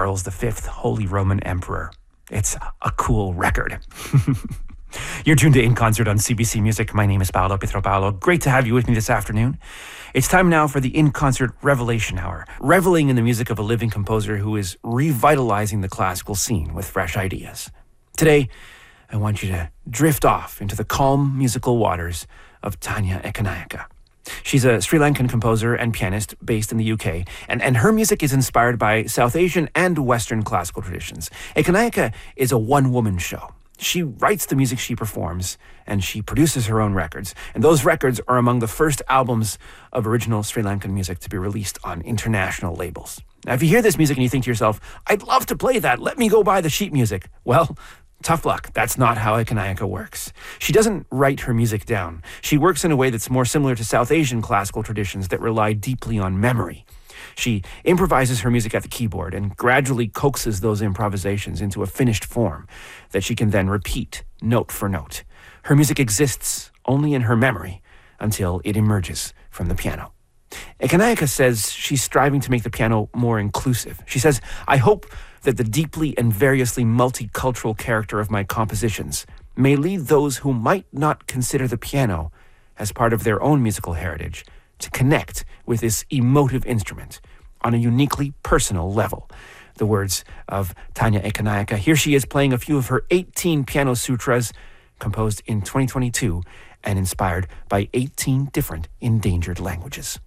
Charles V, Holy Roman Emperor. It's a cool record. You're tuned to In Concert on CBC Music. My name is Paolo Pietropalo. Great to have you with me this afternoon. It's time now for the In Concert Revelation Hour, reveling in the music of a living composer who is revitalizing the classical scene with fresh ideas. Today, I want you to drift off into the calm musical waters of Tanya Ekanayake. She's a Sri Lankan composer and pianist based in the UK, and her music is inspired by South Asian and Western classical traditions. Ekanayake is a one-woman show. She writes the music she performs, and she produces her own records. And those records are among the first albums of original Sri Lankan music to be released on international labels. Now, if you hear this music and you think to yourself, I'd love to play that, let me go buy the sheet music. Well, tough luck. That's not how Ekanayake works. She doesn't write her music down. She works in a way that's more similar to South Asian classical traditions that rely deeply on memory. She improvises her music at the keyboard and gradually coaxes those improvisations into a finished form that she can then repeat note for note. Her music exists only in her memory until it emerges from the piano. Ekanayake says she's striving to make the piano more inclusive. She says, I hope that the deeply and variously multicultural character of my compositions may lead those who might not consider the piano as part of their own musical heritage to connect with this emotive instrument on a uniquely personal level. The words of Tanya Ekanayake. Here she is playing a few of her 18 piano sutras composed in 2022 and inspired by 18 different endangered languages.